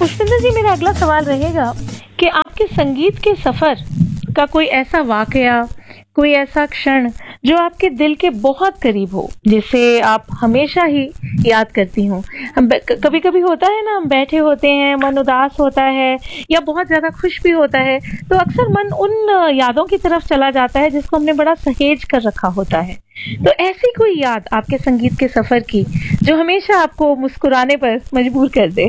पुष्पिंदर जी, मेरा अगला सवाल रहेगा कि आपके संगीत के सफर का कोई ऐसा वाकया, कोई ऐसा क्षण जो आपके दिल के बहुत करीब हो, जिसे आप हमेशा ही याद करती हो। कभी कभी होता है ना, हम बैठे होते हैं, मन उदास होता है या बहुत ज्यादा खुश भी होता है, तो अक्सर मन उन यादों की तरफ चला जाता है जिसको हमने बड़ा सहेज कर रखा होता है। तो ऐसी कोई याद आपके संगीत के सफर की जो हमेशा आपको मुस्कुराने पर मजबूर कर दे?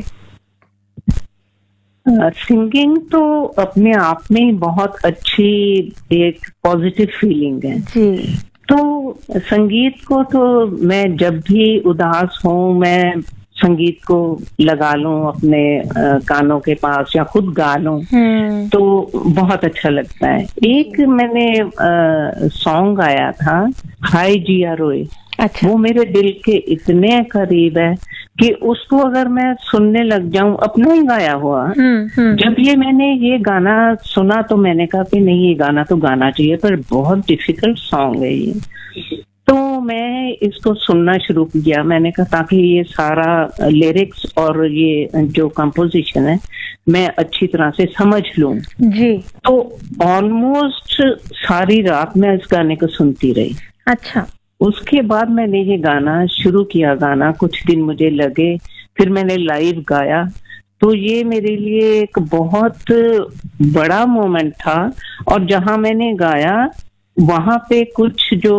सिंगिंग तो अपने आप में बहुत अच्छी एक पॉजिटिव फीलिंग है जी। तो संगीत को तो मैं जब भी उदास हूँ, मैं संगीत को लगा लूं अपने कानों के पास या खुद गा लूं तो बहुत अच्छा लगता है। एक मैंने सॉन्ग गाया था, हाय जिया रोए। अच्छा। वो मेरे दिल के इतने करीब है कि उसको अगर मैं सुनने लग जाऊं, अपना ही गाया हुआ। जब मैंने ये गाना सुना तो मैंने कहा कि नहीं, ये गाना तो गाना चाहिए, पर बहुत डिफिकल्ट सॉन्ग है ये। तो मैं इसको सुनना शुरू किया, मैंने कहा ताकि ये सारा लिरिक्स और ये जो कंपोजिशन है मैं अच्छी तरह से समझ लूं जी। तो ऑलमोस्ट सारी रात मैं इस गाने को सुनती रही। अच्छा। उसके बाद मैंने ये गाना शुरू किया गाना, कुछ दिन मुझे लगे, फिर मैंने लाइव गाया। तो ये मेरे लिए एक बहुत बड़ा मोमेंट था। और जहां मैंने गाया वहां पे कुछ जो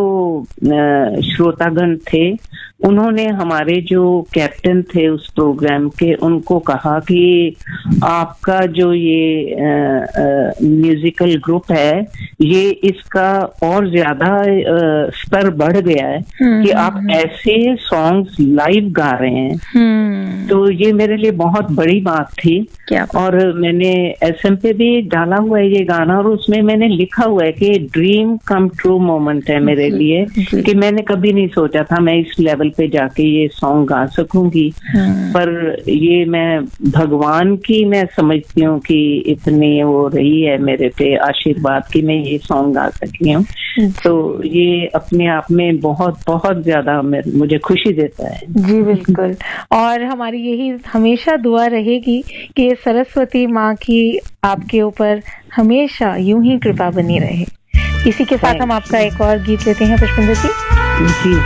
श्रोतागण थे, उन्होंने हमारे जो कैप्टन थे उस प्रोग्राम के, उनको कहा कि आपका जो ये म्यूजिकल ग्रुप है, ये इसका और ज्यादा स्तर बढ़ गया है कि आप ऐसे सॉन्ग्स लाइव गा रहे हैं। तो ये मेरे लिए बहुत बड़ी बात थी। और मैंने SM पे भी डाला हुआ है ये गाना, और उसमें मैंने लिखा हुआ है कि ड्रीम कम ट्रू मोमेंट है मेरे लिए, कि मैंने कभी नहीं सोचा था मैं इस लेवल पे जाके ये सॉन्ग गा सकूंगी। पर ये मैं भगवान की मैं समझती हूँ कि इतनी वो रही है मेरे पे आशीर्वाद की मैं ये सॉन्ग गा सकी हूँ। तो ये अपने आप में बहुत बहुत ज्यादा मुझे खुशी देता है। जी बिल्कुल। और हमारी यही हमेशा दुआ रहेगी कि सरस्वती माँ की आपके ऊपर हमेशा यूं ही कृपा बनी रहे। इसी के साथ हम आपका एक और गीत लेते हैं पुष्पिंदर जी। जी